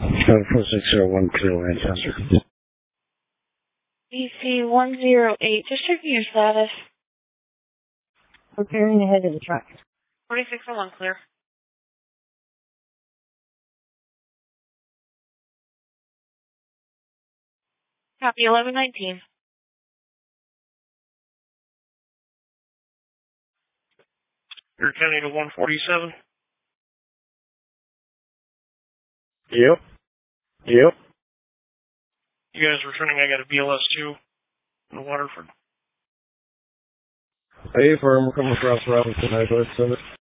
4601 Kilo Lancaster. DC-108, just checking your status. Preparing to head to the truck. 4601 clear. Copy 1119. You're counting to 147? Yep. You guys returning, I got a BLS-2 in Waterford. Hey, firm, we're coming across Robinson High, send it.